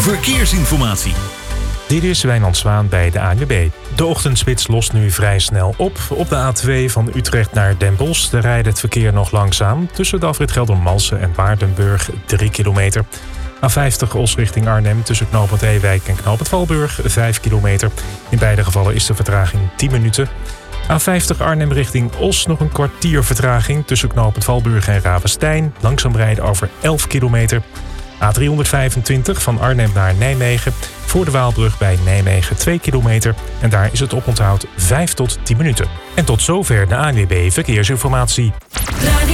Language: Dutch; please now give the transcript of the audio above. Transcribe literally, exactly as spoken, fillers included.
verkeersinformatie. Dit is Wijnand Zwaan bij de A N W B. De ochtendspits lost nu vrij snel op. Op de A twee van Utrecht naar Den Bosch daar rijdt het verkeer nog langzaam. Tussen de afrit Geldermalsen en Waardenburg drie kilometer. A vijftig Os richting Arnhem tussen knooppunt Ewijk en knooppunt Valburg vijf kilometer. In beide gevallen is de vertraging tien minuten. A vijftig Arnhem richting Os nog een kwartier vertraging tussen knooppunt Valburg en Ravenstein. Langzaam rijden over elf kilometer. A driehonderdvijfentwintig van Arnhem naar Nijmegen. Voor de Waalbrug bij Nijmegen twee kilometer. En daar is het oponthoud vijf tot tien minuten. En tot zover de A N W B Verkeersinformatie.